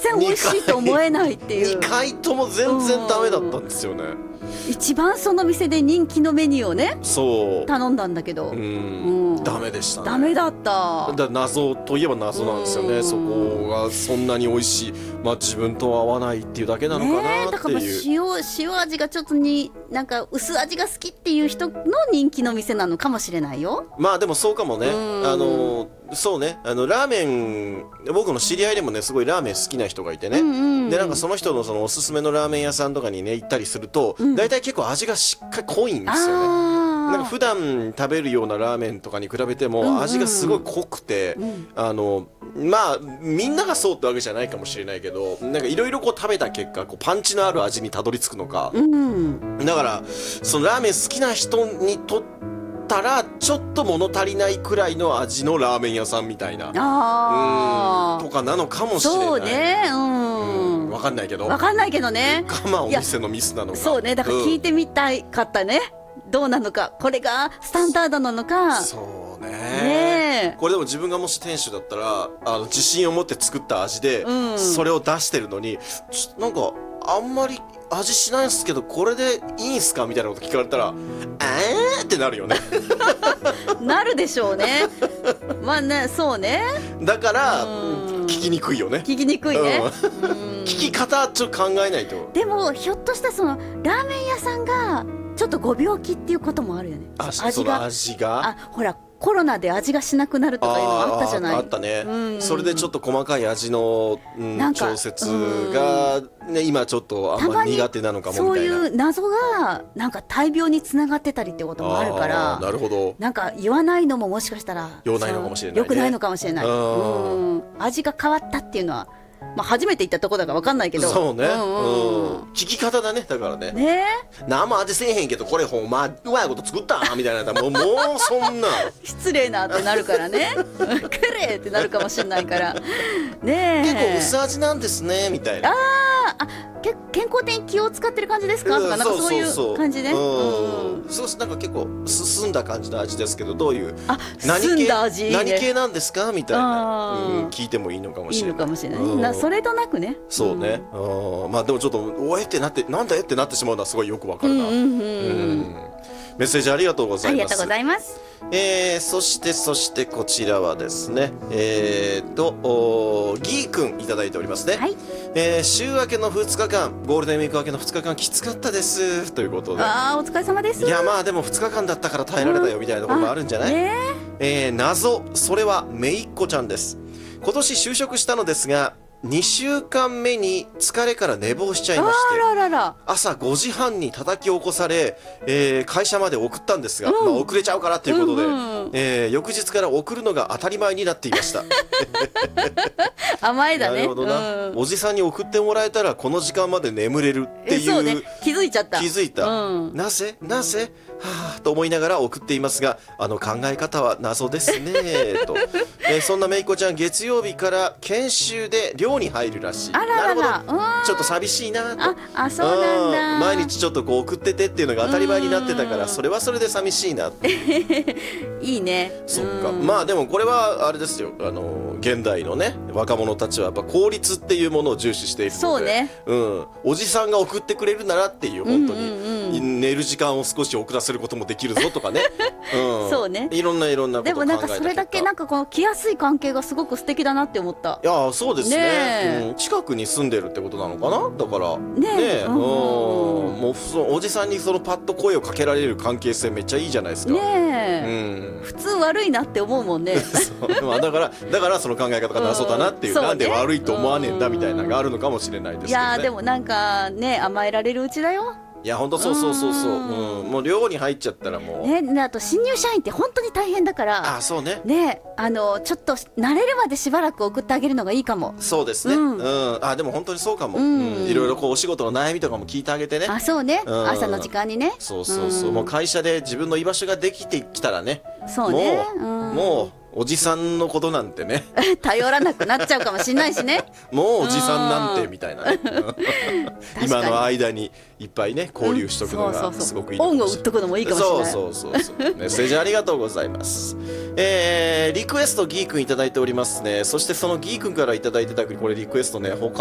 然美味しいと思えないっていう。 2回とも全然ダメだったんですよね。 一番その店で人気のメニューをねそう頼んだんだけど、 ダメでしたね。 ダメだった。 謎といえば謎なんですよね。そこがそんなに美味しい、まあ自分と合わないっていうだけなのかなっていう、 だから塩味がちょっとなんか薄味が好きっていう人の人気の店なのかもしれないよ。 まあでもそうかもね。そうね、ラーメン、僕の知り合いでもねすごいラーメン好きな人がいてね、でなんかその人のそのおすすめのラーメン屋さんとかにね行ったりすると、大体結構味がしっかり濃いんですよね。なんか普段食べるようなラーメンとかに比べても味がすごい濃くて、まあみんながそうってわけじゃないかもしれないけど、なんかいろいろこう食べた結果こうパンチのある味にたどり着くのか、だからそのラーメン好きな人にとったらちょっと物足りないくらいの味のラーメン屋さんみたいなとかなのかもしれない。 そうね、 わかんないけど。 わかんないけどね。 まあお店のミスなのか。 そうね、だから聞いてみたいかったね。どうなのか、これがスタンダードなのか。 そうね。これでも自分がもし店主だったら自信を持って作った味で、それを出してるのになんかあんまり味しないんすけどこれでいいんすかみたいなこと聞かれたらってなるよね。 なるでしょうね。まあね、そうね。 だから聞きにくいよね。 聞きにくいね。 聞き方ちょっと考えないと。 でもひょっとしたらそのラーメン屋さんがちょっとご病気っていうこともあるよね。 味がほらコロナで味がしなくなるとかいうのあったじゃない。 あったね。それでちょっと細かい味の調節がね今ちょっとあんまり苦手なのかもみたいな。 そういう謎がなんか大病につながってたりってこともあるから。 なるほど。 なんか言わないのももしかしたら良くないのかもしれないね。 良くないのかもしれない。味が変わったっていうのは。まあ初めて行ったとこだから分かんないけど。 そうね。聞き方だね。だからね。何も味せえへんけどこれほんまうまいこと作ったみたいなもうそんな失礼なってなるからね。くれってなるかもしれないからね。 結構薄味なんですねみたいな。 健康的に気を使ってる感じですかとか、なんかそういう感じね。 そうなんか結構進んだ感じの味ですけど、どういう進んだ味何系なんですかみたいな聞いてもいいのかもしれない。いいのかもしれない。それとなくね。そうね。まあでもちょっとおえってなってなんだってなってしまうのはすごいよくわかるな。メッセージありがとうございます。 ありがとうございます。 そしてこちらはですね、ギーくんいただいておりますね。週明けの2日間、ゴールデンウィーク明けの2日間きつかったですということで。 お疲れ様です。 いやまあでも2日間だったから耐えられたよみたいなところもあるんじゃない？謎、それはめいっ子ちゃんです。今年就職したのですが2週間目に疲れから寝坊しちゃいまして、朝5時半に叩き起こされ、会社まで送ったんですが、遅れちゃうからっていうことで、翌日から送るのが当たり前になっていました。 甘えだね。 なるほどな。おじさんに送ってもらえたらこの時間まで眠れるっていう。 そうね、気づいちゃった。 気づいた。なぜはぁと思いながら送っていますが、考え方は謎ですねと。そんなめいこちゃん、月曜日から研修で寮に入るらしい。なるほど。ちょっと寂しいなと。 そうなんだ。 毎日ちょっとこう送っててっていうのが当たり前になってたから、それはそれで寂しいなって。 いいね。 そっか。まあでもこれはあれですよ。現代のね若者たちはやっぱ効率っていうものを重視しているので。そうね。おじさんが送ってくれるならっていう本当に寝る時間を少し遅らせることもできるぞとかね。そうね。いろんなことでもなんかそれだけなんかこの来やすい関係がすごく素敵だなって思った。 いやそうですね。近くに住んでるってことなのかな。だからねもうおじさんにそのパッと声をかけられる関係性めっちゃいいじゃないですか。 普通悪いなって思うもんね。 だからその考え方が謎だなっていう、なんで悪いと思わねえんだみたいなのがあるのかもしれないですけどね。いやでもなんかね甘えられるうちだよ。 いや本当そう、もう寮に入っちゃったらもうね、あと新入社員って本当に大変だから、 そうね、 ちょっと慣れるまでしばらく送ってあげるのがいいかも。 そうですね。でも本当にそうかも。いろいろこうお仕事の悩みとかも聞いてあげてね。 そうね、朝の時間にね。 そうもう会社で自分の居場所ができてきたらね、 そうね、 もうおじさんのことなんてね頼らなくなっちゃうかもしれないしね。 もうおじさんなんてみたいなね。今の間にいっぱいね交流しとくのがすごくいい。 恩を売っとくのもいいかもしれない。 そうメッセージありがとうございます。リクエストギーくんいただいておりますね。そしてそのギーくんからいただいてたこれリクエストね、他